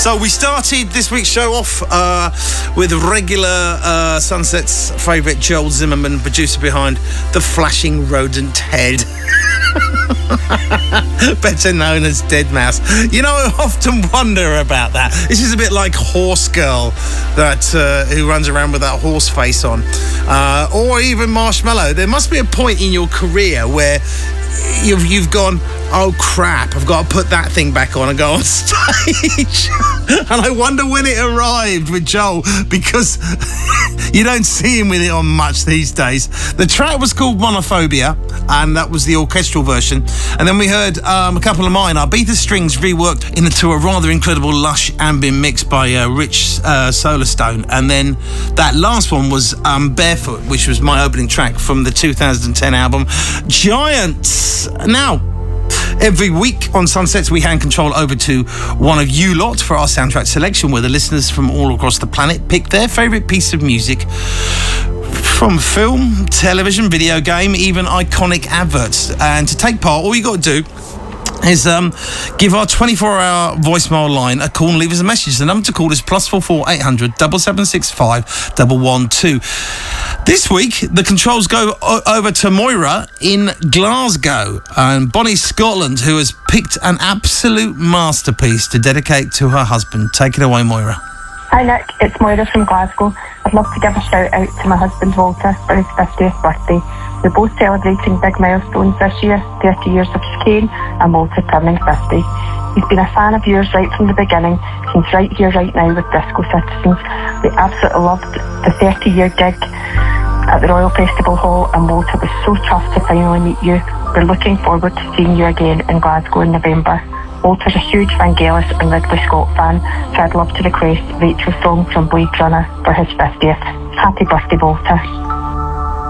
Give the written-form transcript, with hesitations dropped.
So we started this week's show off with regular Sunset's favourite Joel Zimmerman, producer behind The Flashing Rodent Head. Better known as Deadmau5. You know, I often wonder about that. This is a bit like Horse Girl, that who runs around with that horse face on. Or even Marshmallow. There must be a point in your career where you've gone, oh crap, I've got to put that thing back on and go on stage. And I wonder when it arrived with Joel, because you don't see him with it on much these days. The track was called Monophobia, and that was the orchestral version. And then we heard a couple of mine, Ibiza Strings reworked into a rather incredible lush ambient mix by Rich Solarstone. And then that last one was Barefoot, which was my opening track from the 2010 album Giants. Now, every week on Sunsets, we hand control over to one of you lot for our soundtrack selection, where the listeners from all across the planet pick their favourite piece of music from film, television, video game, even iconic adverts. And to take part, all you got to do is give our 24-hour voicemail line a call and leave us a message. The number to call is +44 800 7765 112. This week, the controls go over to Moira in Glasgow, and Bonnie Scotland, who has picked an absolute masterpiece to dedicate to her husband. Take it away, Moira. Hi Nick, it's Moira from Glasgow. I'd love to give a shout out to my husband Walter for his 50th birthday. We're both celebrating big milestones this year, 30 years of Chicane and Walter turning 50. He's been a fan of yours right from the beginning, since Right Here, Right Now with Disco Citizens. We absolutely loved the 30-year gig at the Royal Festival Hall, and Walter was so chuffed to finally meet you. We're looking forward to seeing you again in Glasgow in November. Walter's a huge Vangelis and Ridley Scott fan, so I'd love to request Rachel's song from Blade Runner for his 50th. Happy birthday, Walter.